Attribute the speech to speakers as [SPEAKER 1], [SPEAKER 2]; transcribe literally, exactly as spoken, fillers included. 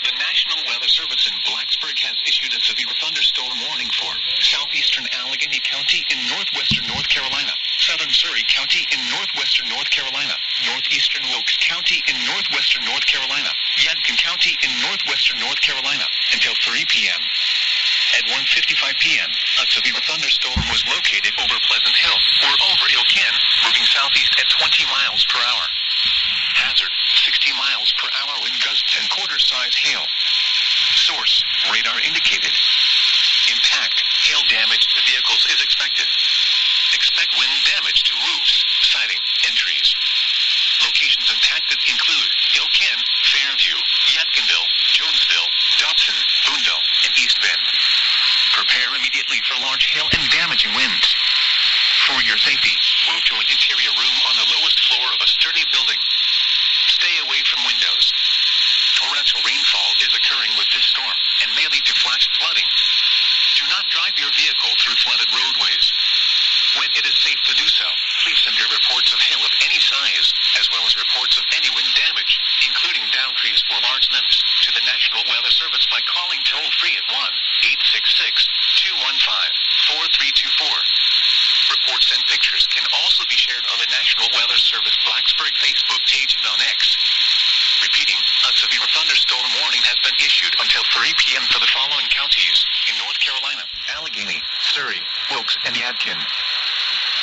[SPEAKER 1] The National Weather Service in Blacksburg has issued a severe thunderstorm warning for southeastern Allegheny County in northwestern North Carolina, southern Surry County in northwestern North Carolina, northeastern Wilkes County in northwestern North Carolina, Yadkin County in northwestern North Carolina, until three p.m. At one fifty-five p.m., a severe thunderstorm was located over Pleasant Hill, or over Ilkin, moving southeast at twenty miles per hour. Hazard, sixty miles per hour wind gusts and quarter-size hail. Source, radar indicated. Impact, hail damage to vehicles is expected. Expect wind damage to roofs, siding, and trees. Locations impacted include Ilkin, Fairview, Yadkinville, Jonesville, Dobson, Boonville, and East Bend. Prepare immediately for large hail and damaging winds. For your safety, move to an interior room on the lowest floor of a sturdy building. Stay away from windows. Torrential rainfall is occurring with this storm and may lead to flash flooding. Do not drive your vehicle through flooded roadways. When it is safe to do so, please send your reports of hail of any size, as well as reports of any wind damage, including downed trees or large limbs, to the National Weather Service by calling toll-free at one eight six six, two one five, four three two four. Reports and pictures can also be shared on the National Weather Service Blacksburg Facebook page and on X. Repeating, a severe thunderstorm warning has been issued until three p.m. for the following counties in North Carolina: Allegheny, Surry, Wilkes, and Yadkin.